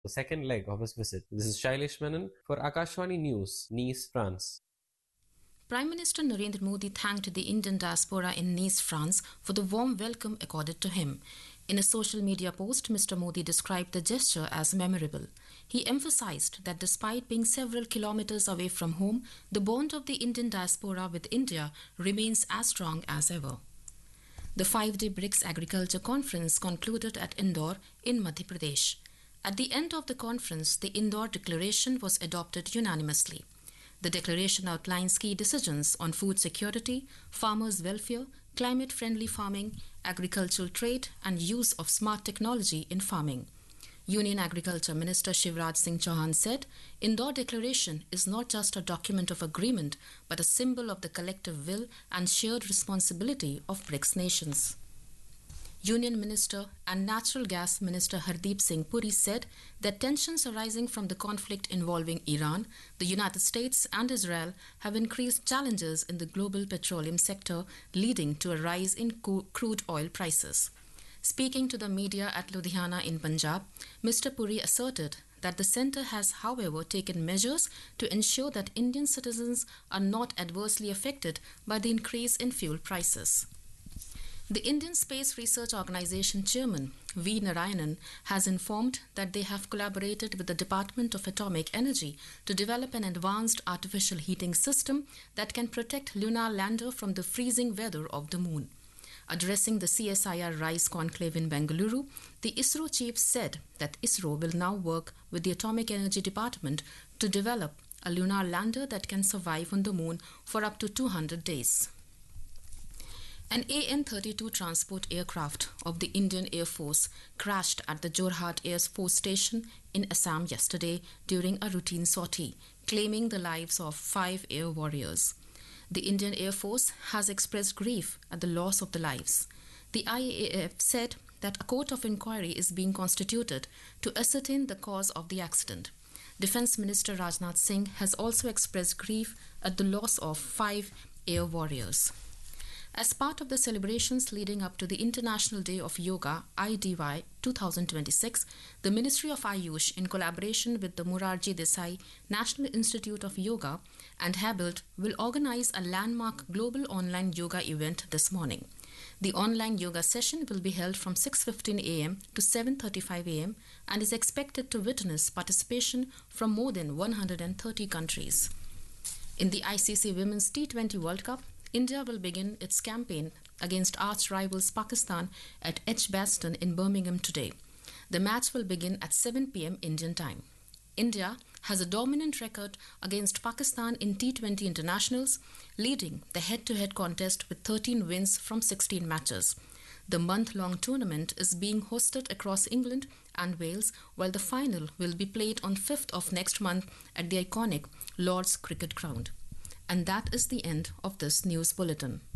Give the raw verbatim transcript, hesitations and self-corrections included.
the second leg of his visit. This is Shailesh Menon for Akashvani News, Nice, France. Prime Minister Narendra Modi thanked the Indian diaspora in Nice, France for the warm welcome accorded to him. In a social media post, Mister Modi described the gesture as memorable. He emphasized that despite being several kilometers away from home, the bond of the Indian diaspora with India remains as strong as ever. The five-day BRICS Agriculture Conference concluded at Indore in Madhya Pradesh. At the end of the conference, the Indore Declaration was adopted unanimously. The declaration outlines key decisions on food security, farmers' welfare, climate-friendly farming, agricultural trade, and use of smart technology in farming. Union Agriculture Minister Shivraj Singh Chauhan said, Indore Declaration is not just a document of agreement, but a symbol of the collective will and shared responsibility of BRICS nations. Union Minister and Natural Gas Minister Hardeep Singh Puri said that tensions arising from the conflict involving Iran, the United States and Israel have increased challenges in the global petroleum sector, leading to a rise in crude oil prices. Speaking to the media at Ludhiana in Punjab, Mister Puri asserted that the centre has, however, taken measures to ensure that Indian citizens are not adversely affected by the increase in fuel prices. The Indian Space Research Organisation Chairman V. Narayanan has informed that they have collaborated with the Department of Atomic Energy to develop an advanced artificial heating system that can protect lunar lander from the freezing weather of the moon. Addressing the C S I R RISE conclave in Bengaluru, the ISRO chief said that ISRO will now work with the Atomic Energy Department to develop a lunar lander that can survive on the moon for up to two hundred days. An A N thirty-two transport aircraft of the Indian Air Force crashed at the Jorhat Air Force Station in Assam yesterday during a routine sortie, claiming the lives of five air warriors. The Indian Air Force has expressed grief at the loss of the lives. The I A A F said that a court of inquiry is being constituted to ascertain the cause of the accident. Defence Minister Rajnath Singh has also expressed grief at the loss of five air warriors. As part of the celebrations leading up to the International Day of Yoga I D Y twenty twenty-six, the Ministry of Ayush, in collaboration with the Morarji Desai National Institute of Yoga and Habit, will organize a landmark global online yoga event this morning. The online yoga session will be held from six fifteen a m to seven thirty-five a m and is expected to witness participation from more than one hundred thirty countries. In the I C C Women's T twenty World Cup, India will begin its campaign against arch rivals Pakistan at Edgbaston in Birmingham today. The match will begin at seven p m Indian time. India has a dominant record against Pakistan in T twenty internationals, leading the head-to-head contest with thirteen wins from sixteen matches. The month-long tournament is being hosted across England and Wales, while the final will be played on fifth of next month at the iconic Lord's Cricket Ground. And that is the end of this news bulletin.